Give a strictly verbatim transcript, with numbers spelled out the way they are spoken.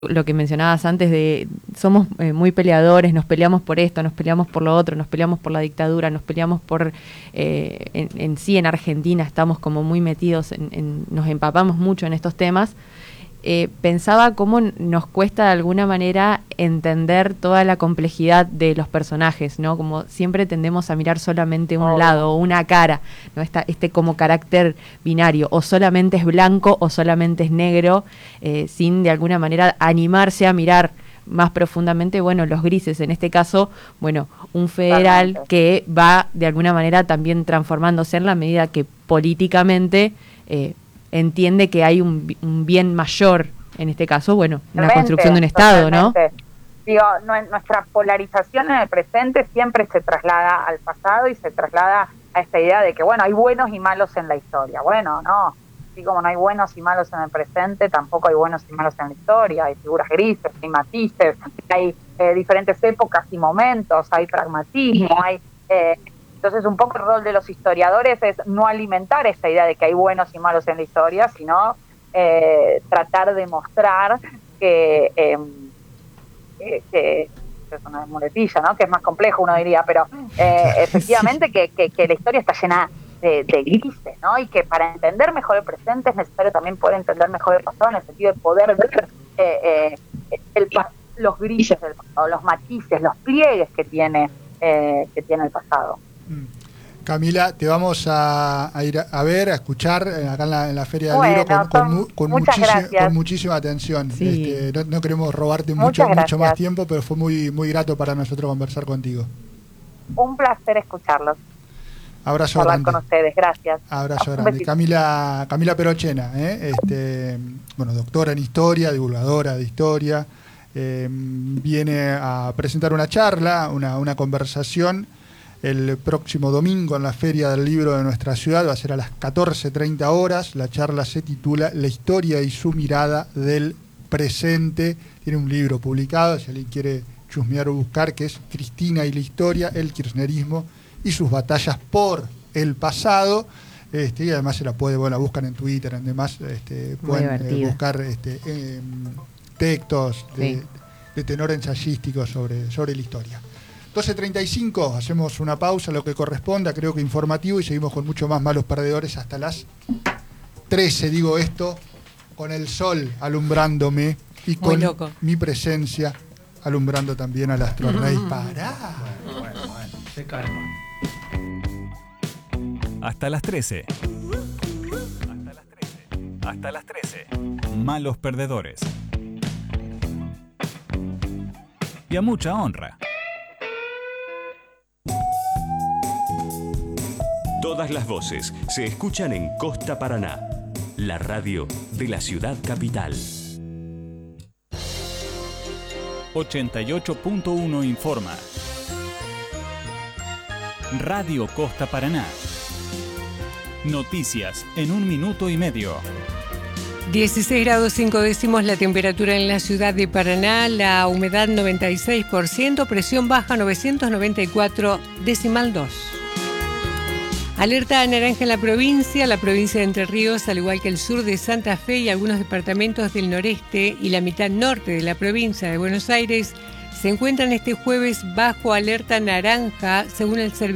Lo que mencionabas antes de somos eh, muy peleadores, nos peleamos por esto, nos peleamos por lo otro, nos peleamos por la dictadura, nos peleamos por eh, en, en sí en Argentina estamos como muy metidos, en, en, nos empapamos mucho en estos temas. Eh, pensaba cómo nos cuesta de alguna manera entender toda la complejidad de los personajes, ¿no? Como siempre tendemos a mirar solamente un oh. lado o una cara, ¿no? Esta, este como carácter binario, o solamente es blanco o solamente es negro, eh, sin de alguna manera animarse a mirar más profundamente, bueno, los grises, en este caso, bueno, un federal que va de alguna manera también transformándose en la medida que políticamente eh, entiende que hay un, un bien mayor, en este caso, bueno, en la construcción de un Estado, totalmente. ¿No? Digo, no, nuestra polarización en el presente siempre se traslada al pasado y se traslada a esta idea de que, bueno, hay buenos y malos en la historia. Bueno, no, así como no hay buenos y malos en el presente, tampoco hay buenos y malos en la historia. Hay figuras grises, hay matices, hay eh, diferentes épocas y momentos, hay pragmatismo, hay... Eh, Entonces, un poco el rol de los historiadores es no alimentar esa idea de que hay buenos y malos en la historia, sino eh, tratar de mostrar que, eh, que, que es una muletilla, ¿no? Que es más complejo, uno diría, pero eh, efectivamente que, que, que la historia está llena de, de grises, ¿no? Y que para entender mejor el presente es necesario también poder entender mejor el pasado, en el sentido de poder ver eh, eh, el, los grises del pasado, los matices, los pliegues que tiene, eh, que tiene el pasado. Camila, te vamos a, a ir a ver, a escuchar acá en la, en la Feria del Libro con, con, con, muchísima, con muchísima atención. Sí. Este, no, no queremos robarte mucho, mucho más tiempo, pero fue muy, muy grato para nosotros conversar contigo. Un placer escucharlos. Abrazo grande. Con ustedes, gracias. Abrazo grande. Camila, Camila Perochena, ¿eh? este, bueno, doctora en historia, divulgadora de historia, eh, viene a presentar una charla, una, una conversación el próximo domingo en la Feria del Libro de nuestra ciudad. Va a ser a las catorce treinta horas. La charla se titula La historia y su mirada del presente. Tiene un libro publicado, si alguien quiere chusmear o buscar, que es Cristina y la historia, el kirchnerismo y sus batallas por el pasado. Este, y además se la puede, bueno, la buscan en Twitter, en demás, este, pueden eh, buscar este, eh, textos de, sí. de tenor ensayístico sobre, sobre la historia. doce treinta y cinco, hacemos una pausa, lo que corresponda, creo que informativo, y seguimos con mucho más Malos Perdedores hasta las trece, digo esto, con el sol alumbrándome y con mi presencia alumbrando también al Astro Rey. Mm. ¡Pará! Bueno, bueno, bueno, se calma. Hasta las trece. Hasta las trece. Hasta las trece. Malos Perdedores. Y a mucha honra. Todas las voces se escuchan en Costa Paraná, la radio de la ciudad capital. ochenta y ocho punto uno informa. Radio Costa Paraná. Noticias en un minuto y medio. dieciséis grados cinco décimos la temperatura en la ciudad de Paraná, la humedad noventa y seis por ciento, presión baja novecientos noventa y cuatro decimal dos. Alerta naranja en la provincia, la provincia de Entre Ríos, al igual que el sur de Santa Fe y algunos departamentos del noreste y la mitad norte de la provincia de Buenos Aires, se encuentran este jueves bajo alerta naranja, según el servicio